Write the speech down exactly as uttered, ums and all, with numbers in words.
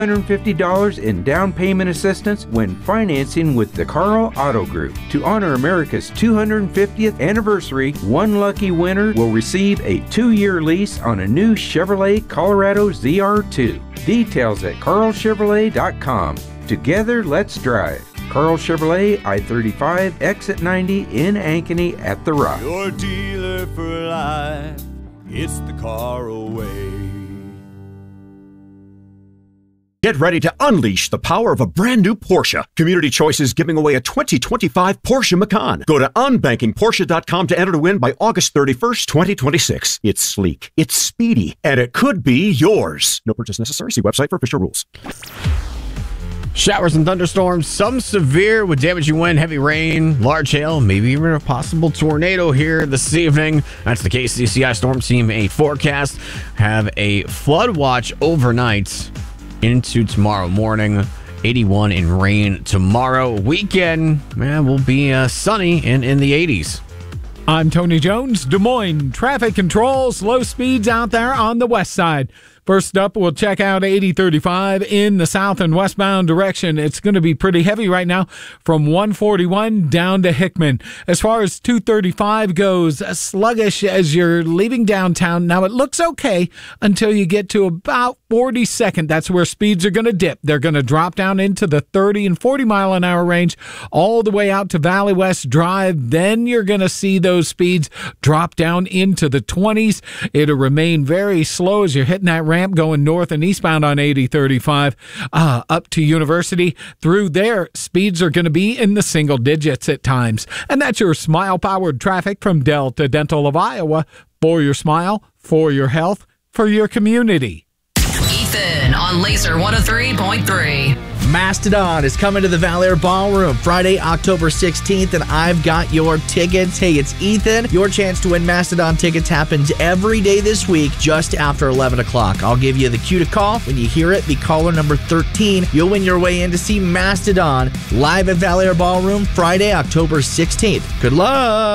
one hundred fifty dollars in down payment assistance when financing with the Carl Auto Group. To honor America's two hundred fiftieth anniversary, one lucky winner will receive a two-year lease on a new Chevrolet Colorado Z R two. Details at carl chevrolet dot com. Together, let's drive. Carl Chevrolet, I thirty-five, exit ninety in Ankeny at The Rock. Your dealer for life, it's the Carl way. Get ready to unleash the power of a brand new Porsche. Community Choice is giving away a twenty twenty-five Porsche Macan. Go to unbanking porsche dot com to enter to win by August thirty-first, twenty twenty-six. It's sleek, it's speedy, and it could be yours. No purchase necessary. See website for official rules. Showers and thunderstorms, some severe with damaging wind, heavy rain, large hail, maybe even a possible tornado here this evening. That's the K C C I Storm Team eight forecast. Have a flood watch overnight into tomorrow morning. eighty-one in rain tomorrow. Weekend, man, will be uh, sunny and in the eighties. I'm Tony Jones, Des Moines. Traffic controls, low speeds out there on the west side. First up, we'll check out eighty thirty-five in the south and westbound direction. It's going to be pretty heavy right now from one forty-one down to Hickman. As far as two thirty-five goes, sluggish as you're leaving downtown. Now, it looks okay until you get to about forty-second. That's where speeds are going to dip. They're going to drop down into the thirty and forty mile an hour range all the way out to Valley West Drive. Then you're going to see those speeds drop down into the twenties. It'll remain very slow as you're hitting that ramp going north and eastbound on eighty thirty-five uh, up to University. Through there, speeds are going to be in the single digits at times. And that's your smile-powered traffic from Delta Dental of Iowa. For your smile, for your health, for your community. Ethan on Laser one oh three point three. Mastodon is coming to the Valor Ballroom Friday, October sixteenth, and I've got your tickets. Hey, it's Ethan. Your chance to win Mastodon tickets happens every day this week just after eleven o'clock. I'll give you the cue to call. When you hear it, be caller number thirteen. You'll win your way in to see Mastodon live at Valor Ballroom Friday, October sixteenth. Good luck!